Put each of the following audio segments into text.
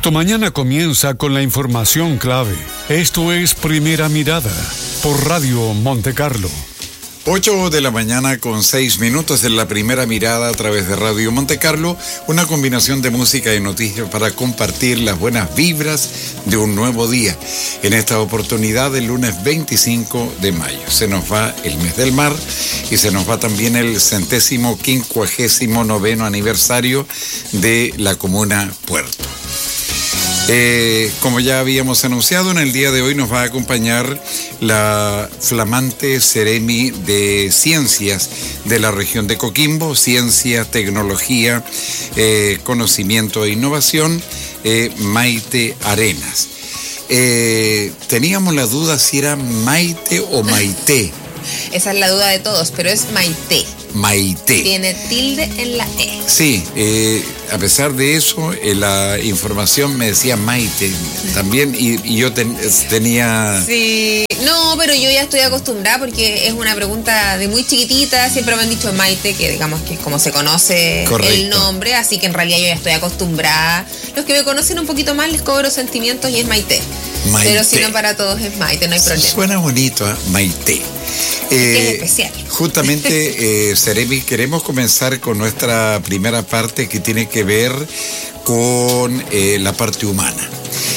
Tu mañana comienza con la información clave. Esto es Primera Mirada por Radio Monte Carlo. 8 de la mañana con 6 minutos en la Primera Mirada a través de Radio Monte Carlo, una combinación de música y noticias para compartir las buenas vibras de un nuevo día. En esta oportunidad, el lunes 25 de mayo. Se nos va el mes del mar y se nos va también el 159º aniversario de la comuna Puerto. Como ya habíamos anunciado, en el día de hoy nos va a acompañar la flamante Seremi de Ciencias de la región de Coquimbo, Ciencia, Tecnología, Conocimiento e Innovación, Maite Arenas. Teníamos la duda si era Maite o Maite. Esa es la duda de todos, pero es Maite. Maite. Tiene tilde en la E. Sí, a pesar de eso, la información me decía Maite también y yo tenía... Sí, no, pero yo ya estoy acostumbrada porque es una pregunta de muy chiquitita, siempre me han dicho Maite, que digamos que es como se conoce. Correcto. El nombre, así que en realidad yo ya estoy acostumbrada. Los que me conocen un poquito más les cobro sentimientos y es Maite. Maite. Pero si no, para todos es Maite, no hay problema. Suena bonito, ¿eh? Maite. Es especial. Justamente, Seremi, queremos comenzar con nuestra primera parte que tiene que ver con la parte humana.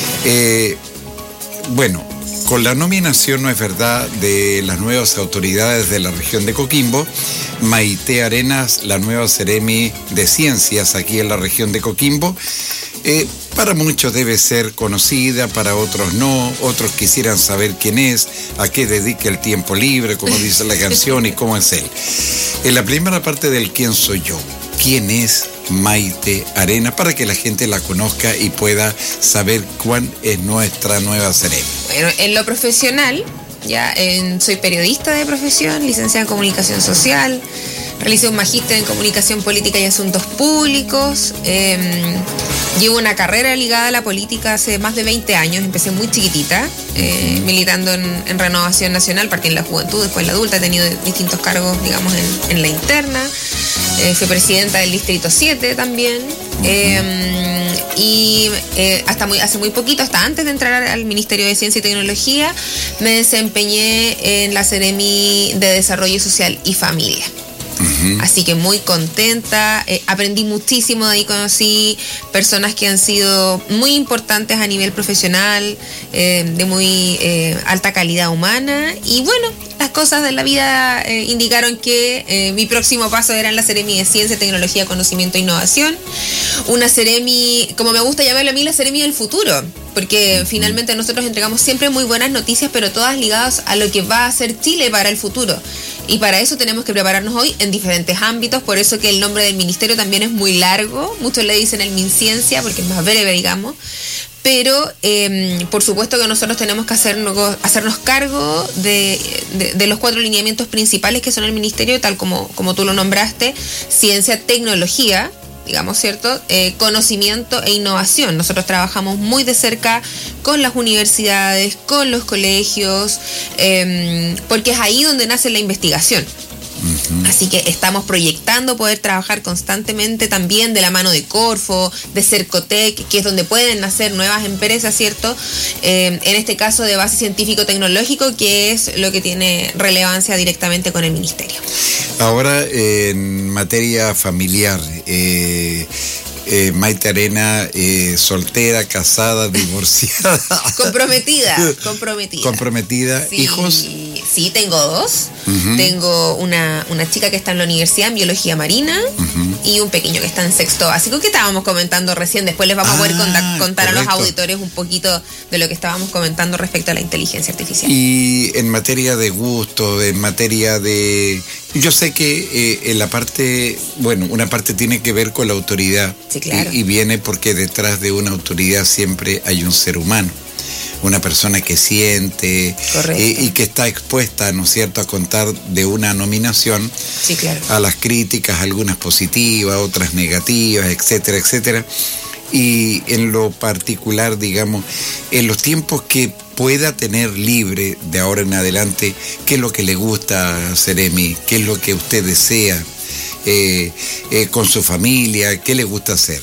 Bueno, con la nominación, no es verdad, de las nuevas autoridades de la región de Coquimbo, Maite Arenas, la nueva Seremi de Ciencias aquí en la región de Coquimbo, para muchos debe ser conocida, para otros no, otros quisieran saber quién es, a qué dedica el tiempo libre, como dice la canción y cómo es él. En la primera parte del ¿Quién soy yo? ¿Quién es Maite Arenas? Para que la gente la conozca y pueda saber cuál es nuestra nueva Seremi. Bueno, en lo profesional, soy periodista de profesión, licenciada en Comunicación Social, realicé un magíster en Comunicación Política y Asuntos Públicos. Llevo una carrera ligada a la política hace más de 20 años. Empecé muy chiquitita, militando en Renovación Nacional, partí en la juventud, después en la adulta. He tenido distintos cargos, digamos, en la interna. Fui presidenta del Distrito 7 también. Hace muy poquito, hasta antes de entrar al Ministerio de Ciencia y Tecnología, me desempeñé en la Seremi de Desarrollo Social y Familia. Así que muy contenta, aprendí muchísimo de ahí, conocí personas que han sido muy importantes a nivel profesional, de muy alta calidad humana, y bueno, las cosas de la vida indicaron que mi próximo paso era en la Seremi de Ciencia, Tecnología, Conocimiento e Innovación, una Seremi, como me gusta llamarlo a mí, la Seremi del futuro, porque finalmente nosotros entregamos siempre muy buenas noticias, pero todas ligadas a lo que va a hacer Chile para el futuro. Y para eso tenemos que prepararnos hoy en diferentes ámbitos, por eso que el nombre del ministerio también es muy largo, muchos le dicen el MinCiencia porque es más breve, digamos, pero por supuesto que nosotros tenemos que hacernos cargo de los 4 lineamientos principales que son el ministerio, tal como tú lo nombraste: ciencia, tecnología, digamos, ¿cierto? Conocimiento e innovación. Nosotros trabajamos muy de cerca con las universidades, con los colegios, porque es ahí donde nace la investigación. Así que estamos proyectando poder trabajar constantemente también de la mano de Corfo, de Cercotec, que es donde pueden nacer nuevas empresas, ¿cierto? En este caso de base científico-tecnológico, que es lo que tiene relevancia directamente con el ministerio. Ahora, en materia familiar, Maite Arenas, soltera, casada, divorciada. Comprometida. Sí, ¿hijos? Sí, tengo 2. Tengo una chica que está en la universidad en biología marina y un pequeño que está en sexto básico, que estábamos comentando recién. Después les vamos a poder contar a los auditores un poquito de lo que estábamos comentando respecto a la inteligencia artificial. Y en materia de gusto, en materia de... Yo sé que en la parte, bueno, una parte tiene que ver con la autoridad. Sí, claro. Y viene porque detrás de una autoridad siempre hay un ser humano. Una persona que siente y que está expuesta, ¿no es cierto?, a contar de una nominación. Sí, claro. A las críticas, algunas positivas, otras negativas, etcétera, etcétera. Y en lo particular, digamos, en los tiempos que pueda tener libre de ahora en adelante, ¿qué es lo que le gusta a Seremi? ¿Qué es lo que usted desea con su familia? ¿Qué le gusta hacer?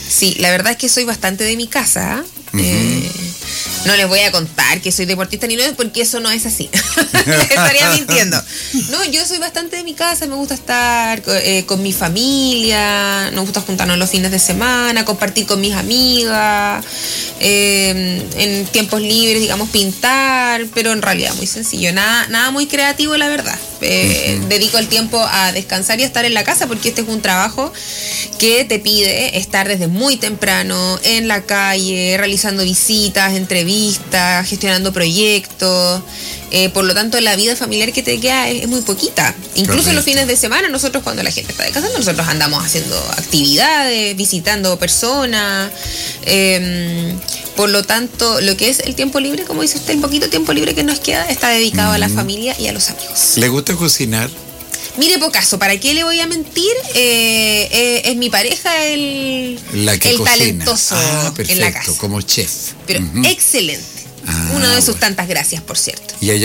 Sí, la verdad es que soy bastante de mi casa. No les voy a contar que soy deportista ni nada, porque eso no es así. Estaría mintiendo. No, yo soy bastante de mi casa, me gusta estar con mi familia, nos gusta juntarnos los fines de semana, compartir con mis amigas, en tiempos libres, digamos, pintar, pero en realidad muy sencillo, nada muy creativo, la verdad. Dedico el tiempo a descansar y a estar en la casa, porque este es un trabajo que te pide estar desde muy temprano en la calle, realizando visitas, entrevistas, gestionando proyectos. Por lo tanto, la vida familiar que te queda es muy poquita. Incluso los fines de semana, nosotros cuando la gente está descansando, nosotros andamos haciendo actividades, visitando personas. Por lo tanto, lo que es el tiempo libre, como dice usted, el poquito tiempo libre que nos queda está dedicado a la familia y a los amigos. ¿Le gusta cocinar? Mire, pocaso, ¿para qué le voy a mentir? Es mi pareja el talentoso perfecto, en la casa. como chef. Pero excelente. Una de sus tantas gracias, por cierto. Y allá